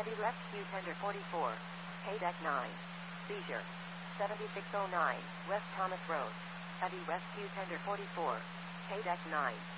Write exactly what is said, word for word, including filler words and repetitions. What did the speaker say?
Heavy left Q tender forty-four. K deck nine. Seizure. seventy-six oh nine, West Thomas Road. Heavy west Q tender forty-four. K deck nine.